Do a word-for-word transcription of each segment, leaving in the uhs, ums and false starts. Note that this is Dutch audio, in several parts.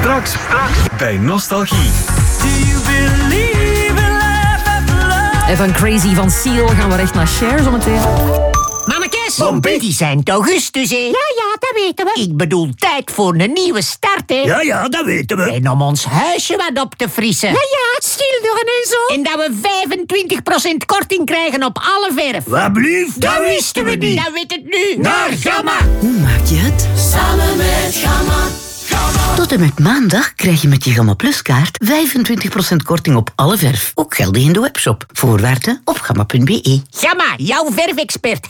Straks, straks bij Nostalgie. En van Crazy van Seal gaan we recht naar Cher zometeen. Mannekes, die zijn het augustus, hè? Ja, ja, dat weten we. Ik bedoel, tijd voor een nieuwe start, hè? Ja, ja, dat weten we. En om ons huisje wat op te frissen. Ja, ja, schilderen en zo. En dat we vijfentwintig procent korting krijgen op alle verf. Wat blieft? Dat wisten we niet. Dat weet het nu. Naar Gamma. Hoe maak je het? Samen met Gamma. Tot en met maandag krijg je met je Gamma Plus kaart vijfentwintig procent korting op alle verf. Ook geldig in de webshop. Voorwaarden op gamma punt b e. Gamma, jouw verfexpert.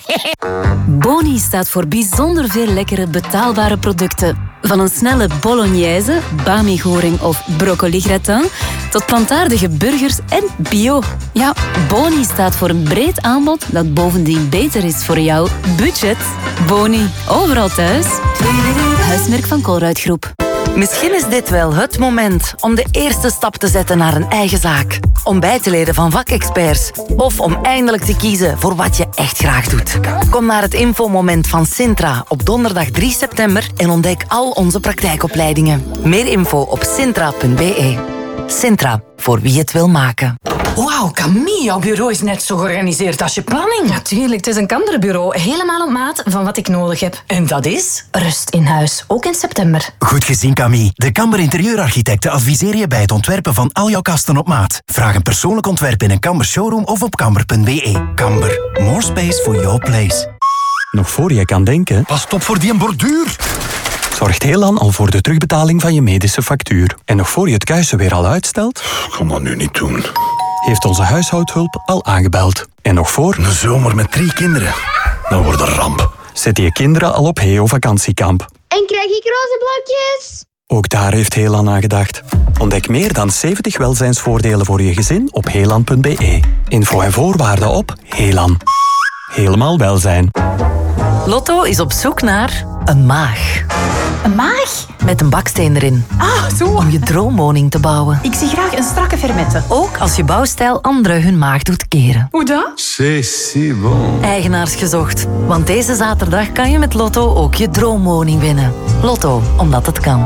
Boni staat voor bijzonder veel lekkere betaalbare producten. Van een snelle bolognese, bami-goring of broccoli-gratin tot plantaardige burgers en bio. Ja, Boni staat voor een breed aanbod dat bovendien beter is voor jouw budget. Boni, overal thuis. Huismerk van Colruyt Groep. Misschien is dit wel het moment om de eerste stap te zetten naar een eigen zaak. Om bij te leren van vakexperts. Of om eindelijk te kiezen voor wat je echt graag doet. Kom naar het infomoment van Sintra op donderdag drie september en ontdek al onze praktijkopleidingen. Meer info op sintra punt b e. Sintra, voor wie het wil maken. Wauw, Camille, jouw bureau is net zo georganiseerd als je planning. Natuurlijk, het is een Kamberbureau. Helemaal op maat van wat ik nodig heb. En dat is? Rust in huis, ook in september. Goed gezien, Camille. De Kamber interieurarchitecten adviseren je bij het ontwerpen van al jouw kasten op maat. Vraag een persoonlijk ontwerp in een Kamber showroom of op kamber punt b e. Kamber, more space for your place. Nog voor je kan denken... Pas op voor die borduur. Zorgt Helan al voor de terugbetaling van je medische factuur. En nog voor je het kuisen weer al uitstelt... Ik kan dat nu niet doen. Heeft onze huishoudhulp al aangebeld. En nog voor... Een zomer met drie kinderen. Dat wordt een ramp. Zet je kinderen al op Heo vakantiekamp. En krijg ik roze blokjes? Ook daar heeft Helan aan gedacht. Ontdek meer dan zeventig welzijnsvoordelen voor je gezin op helan punt b e. Info en voorwaarden op Helan. Helemaal welzijn. Lotto is op zoek naar een maag. Een maag? Met een baksteen erin. Ah, zo. Om je droomwoning te bouwen. Ik zie graag een strakke fermette. Ook als je bouwstijl anderen hun maag doet keren. Hoe dat? C'est si bon. Eigenaars gezocht. Want deze zaterdag kan je met Lotto ook je droomwoning winnen. Lotto, omdat het kan.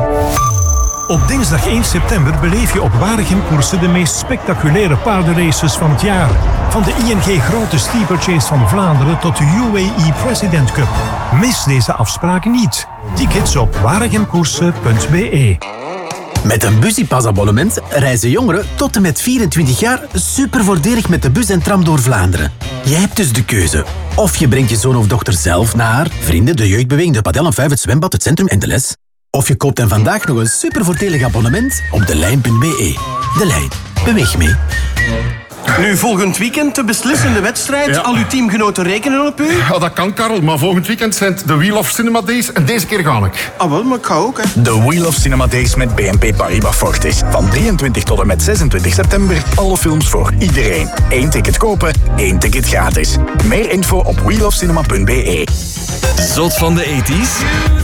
Op dinsdag één september beleef je op Waregem-koersen de meest spectaculaire paardenraces van het jaar. Van de I N G Grote Steeplechase van Vlaanderen tot de U A E President Cup. Mis deze afspraken niet. Tickets op waregemkoersen punt b e. Met een Busypass-abonnement reizen jongeren tot en met vierentwintig jaar super voordelig met de bus en tram door Vlaanderen. Jij hebt dus de keuze. Of je brengt je zoon of dochter zelf naar vrienden, de jeugdbeweging, de padel en vijf, het zwembad, het centrum en de les. Of je koopt hen vandaag nog een super voordelig abonnement op de lijn punt b e. De Lijn. Beweeg mee. Nu, volgend weekend de beslissende wedstrijd. Ja. Al uw teamgenoten rekenen op u? Ja, dat kan, Karel. Maar volgend weekend zijn het de Wheel of Cinema Days. En deze keer ga ik. Ah, wel, maar ik ga ook, hè. De Wheel of Cinema Days met B N P Paribas Fortis. Van drieëntwintig tot en met zesentwintig september. Alle films voor iedereen. Eén ticket kopen, één ticket gratis. Meer info op wheel of cinema punt b e. Zot van de tachtiger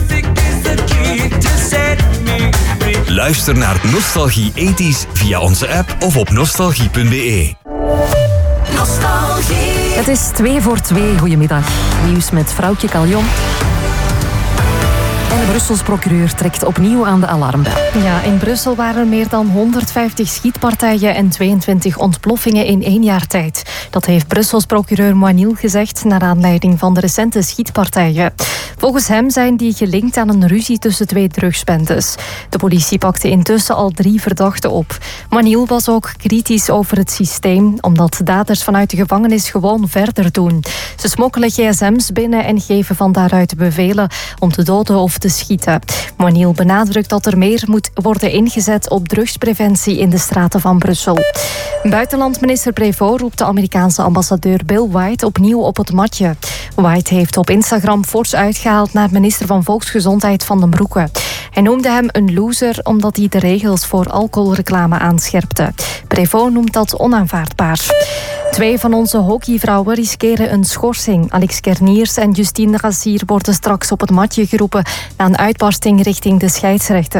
Luister naar Nostalgie tachtiger via onze app of op nostalgie punt b e. Nostalgie. Het is twee voor twee. Goedemiddag. Nieuws met vrouwtje Caljon. En de Brussels procureur trekt opnieuw aan de alarmbel. Ja, in Brussel waren er meer dan honderdvijftig schietpartijen en tweeëntwintig ontploffingen in één jaar tijd. Dat heeft Brussels procureur Moinil gezegd naar aanleiding van de recente schietpartijen. Volgens hem zijn die gelinkt aan een ruzie tussen twee drugsbendes. De politie pakte intussen al drie verdachten op. Moinil was ook kritisch over het systeem, omdat daders vanuit de gevangenis gewoon verder doen. Ze smokkelen gsm's binnen en geven van daaruit bevelen om te doden of te schieten. Moinil benadrukt dat er meer moet worden ingezet op drugspreventie in de straten van Brussel. Buitenlandminister Prévost roept de Amerikaanse ambassadeur Bill White opnieuw op het matje. White heeft op Instagram fors uitgehaald naar minister van Volksgezondheid Van den Broeke. Hij noemde hem een loser omdat hij de regels voor alcoholreclame aanscherpte. Prévost noemt dat onaanvaardbaar. Twee van onze hockeyvrouwen riskeren een schorsing. Alex Kerniers en Justine Rassier worden straks op het matje geroepen na een uitbarsting richting de scheidsrechter.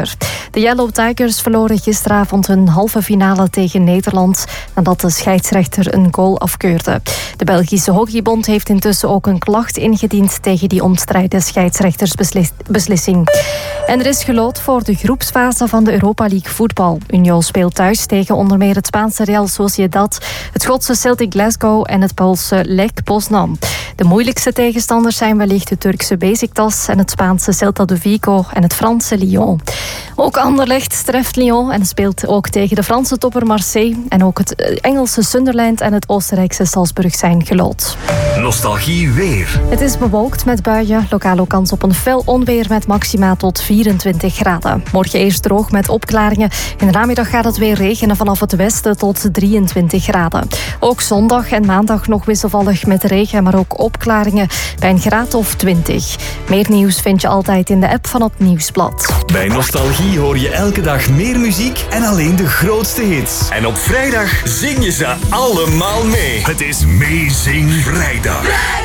De Yellow Tigers verloren gisteravond hun halve finale tegen Nederland nadat de scheidsrechter een goal afkeurde. De Belgische Hockeybond heeft intussen ook een klacht ingediend tegen die omstreden scheidsrechtersbeslissing. En er is geloot voor de groepsfase van de Europa League voetbal. Union speelt thuis tegen onder meer het Spaanse Real Sociedad, het Schotse Celtic Glasgow en het Poolse Lech Poznan. De moeilijkste tegenstanders zijn wellicht de Turkse Beşiktaş en het Spaanse Celta de Vigo en het Franse Lyon. Ook Anderlecht treft Lyon en speelt ook tegen de Franse topper Marseille. En ook het Engelse Sunderland en het Oostenrijkse Salzburg zijn geloot. Nostalgie weer. Het is bewolkt met buien, lokaal ook kans op een fel onweer met maxima tot vierentwintig graden. Morgen eerst droog met opklaringen. In de namiddag gaat het weer regenen vanaf het westen tot drieëntwintig graden. Ook zondag en maandag nog wisselvallig met regen, maar ook opklaringen bij een graad of twintig. Meer nieuws vind je altijd in de app van het Nieuwsblad. Bij Nostalgie hoor je elke dag meer muziek en alleen de grootste hits. En op vrijdag zing je ze allemaal mee. Het is Meezing Vrijdag.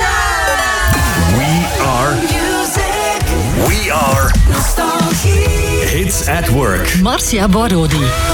We are music. We are Nostalgie. Hits at Work. Marcia Borodi.